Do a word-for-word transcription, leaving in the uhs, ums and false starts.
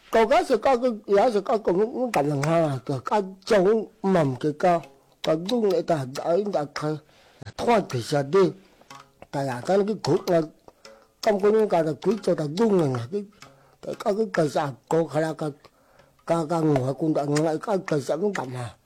có cái sự có cái giá sự có cũng cầm lần ha cái cái chống mầm cái cao cái gung này ta ấy ta khai thoát thì sao đi ta là cái cái cục là trong cái những cái là quý cho ta gung này cái cái cái cái cái sao có khả năng cái cái cái ngồi cũng đã ngồi cái cái sao cũng cầm à